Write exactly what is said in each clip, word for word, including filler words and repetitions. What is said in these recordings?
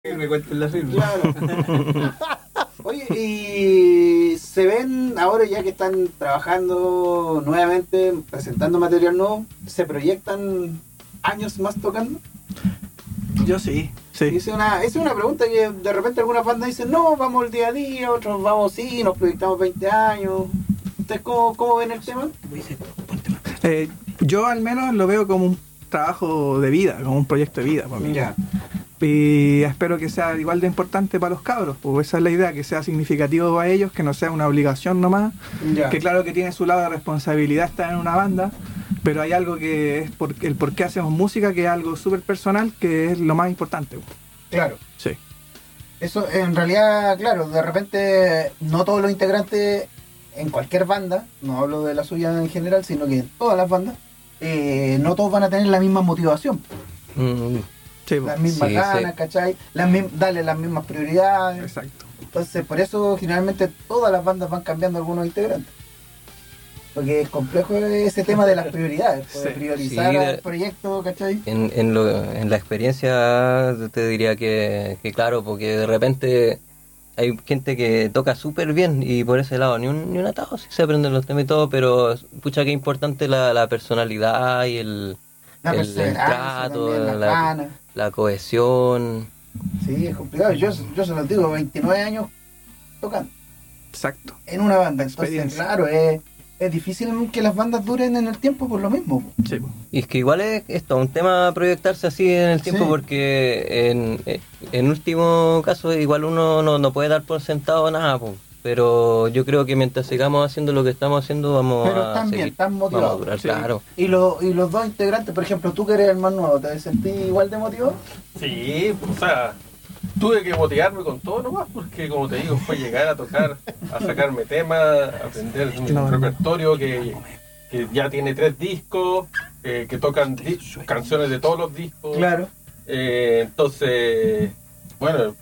Que me cuenten la firma. Claro. Oye, y se ven ahora ya que están trabajando nuevamente, presentando material nuevo, ¿se proyectan años más tocando? Yo sí, sí. Esa es una, esa es una pregunta que de repente algunas bandas dicen, no, vamos el día a día, otros vamos sí, nos proyectamos veinte años. ¿Ustedes cómo, cómo ven el tema? Eh, yo al menos lo veo como un trabajo de vida, como un proyecto de vida para mí. Ya. Y espero que sea igual de importante para los cabros, porque esa es la idea, que sea significativo para ellos, que no sea una obligación nomás, Ya. que claro que tiene su lado de responsabilidad estar en una banda, pero hay algo que es por, el por qué hacemos música, que es algo súper personal, que es lo más importante. Claro. Sí. Eso en realidad, claro, de repente no todos los integrantes en cualquier banda, no hablo de la suya en general, sino que en todas las bandas, eh, no todos van a tener la misma motivación. Mm, Sí, Las mismas Sí, ganas, sí. ¿cachai? Las mi- darle las mismas prioridades. exacto. Entonces, por eso generalmente todas las bandas van cambiando algunos integrantes. Porque es complejo ese tema de las prioridades, pues, de Sí. priorizar Sí, de- el proyecto, ¿cachai? En, en, lo, en la experiencia te diría que, que claro, porque de repente hay gente que toca súper bien y por ese lado ni un, ni un atado, sí se aprenden los temas y todo, pero pucha que importante la, la personalidad y el, La el, el perseverancia trato, también, las la, ganas. la cohesión. Sí, es complicado. Yo, yo se los digo, veintinueve años tocando Exacto. en una banda. Entonces, Experiencia. claro, es, es difícil que las bandas duren en el tiempo por lo mismo. Sí. Y es que igual es esto, un tema proyectarse así en el tiempo Sí. porque en, en último caso igual uno no, no puede dar por sentado nada, po. Pero yo creo que mientras sigamos haciendo lo que estamos haciendo vamos Pero a están bien, seguir, están vamos a motivados. durar, Sí. claro. Y, lo, y los dos integrantes, por ejemplo, tú que eres el más nuevo, ¿te sentís igual de motivado? Sí, o sea, tuve que motivarme con todo nomás, porque como te digo, fue llegar a tocar, a sacarme temas, aprender un No, no. repertorio que, que ya tiene tres discos, eh, que tocan di- canciones de todos los discos. Claro. Eh, entonces, bueno,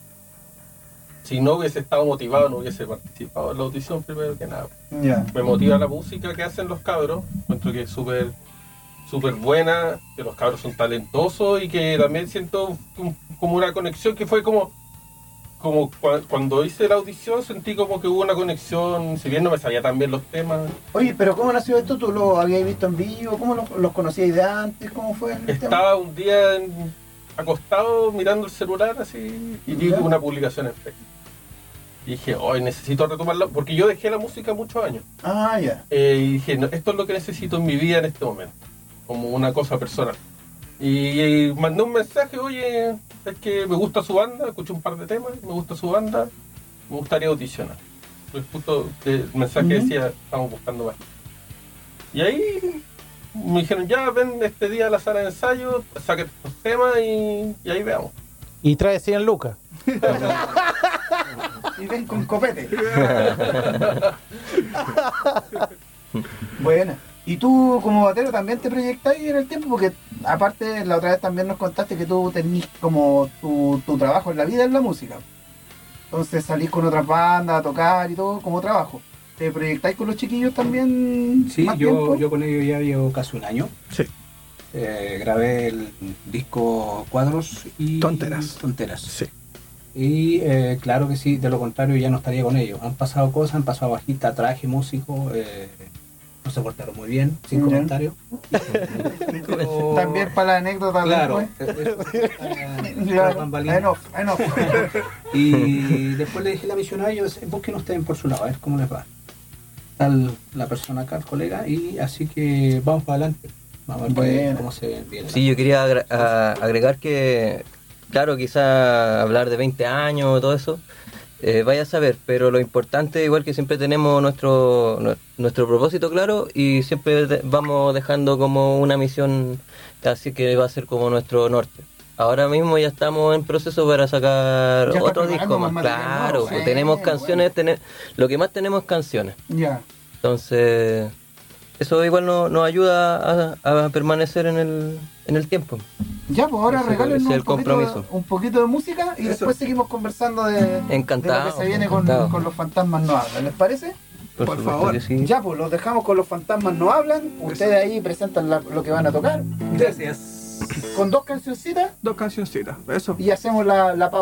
si no hubiese estado motivado, no hubiese participado en la audición primero que nada. Ya. Me motiva la música que hacen los cabros, encuentro que es súper súper buena, que los cabros son talentosos y que también siento un- como una conexión que fue como como cua- cuando hice la audición sentí como que hubo una conexión, si bien no me sabía tan bien los temas. Oye, pero ¿cómo nació esto? ¿Tú lo habías visto en vivo? ¿Cómo los, los conocíais de antes? ¿Cómo fue el tema? Estaba un día en- acostado mirando el celular así y vi Ya. una publicación en Facebook. Y dije, hoy necesito retomarla, porque yo dejé la música muchos años. Ah, ya. Eh, y dije, no, esto es lo que necesito en mi vida en este momento, como una cosa personal. Y, y mandé un mensaje, oye, es que me gusta su banda, escuché un par de temas, me gusta su banda, me gustaría audicionar. Pues justo el mensaje Ujú. decía, estamos buscando más. Y ahí me dijeron, ya ven este día a la sala de ensayo, saque tus temas y, y ahí veamos. Y trae cien lucas. Y ven con copete. Buena. ¿Y tú como batero también te proyectáis en el tiempo? Porque aparte la otra vez también nos contaste que tú tenés como tu, tu trabajo en la vida en la música. Entonces salís con otras bandas a tocar y todo como trabajo. ¿Te proyectáis con los chiquillos también? Sí, más yo, tiempo? yo con ellos ya llevo casi un año. Sí. Eh, grabé el disco Cuadros y Tonteras. Tonteras. Sí. Y eh, claro que sí, de lo contrario ya no estaría con ellos. Han pasado cosas, han pasado bajista, traje, músico, eh, no se portaron muy bien, sin Ya. comentarios. Pero- También para la anécdota Claro, después. eh, eh, tras Claro. bambalinas. En off, en off. Y después le dije a la misión a ellos, busquen ustedes por su lado, a ver cómo les va. Tal la persona acá, el colega, y así que vamos para adelante. Vamos a ver qué- Bueno. cómo se viene. Sí, yo quería agra- a- agregar que, claro, quizá hablar de veinte años, todo eso, eh, vaya a saber, pero lo importante, igual que siempre tenemos nuestro nu- nuestro propósito claro y siempre de- vamos dejando como una misión, así que va a ser como nuestro norte. Ahora mismo ya estamos en proceso para sacar Ya está otro preparando disco más más, material claro, nuevo, pues sí, tenemos bueno. canciones, tene- lo que más tenemos es canciones, Ya. entonces eso igual nos, nos ayuda a, a permanecer en el, en el tiempo. Ya, pues ahora Ese- regálenos ese es un el poquito, compromiso. un poquito de música y Eso. después seguimos conversando de, Encantado, de lo que se viene con, encantado. con los fantasmas no hablan. ¿Les parece? Por, Por supuesto favor. que sí. Ya, pues los dejamos con los fantasmas no hablan. Ustedes ahí presentan la- lo que van a tocar. Gracias. con dos cancioncitas Dos cancioncitas, eso. y hacemos la, la pausa.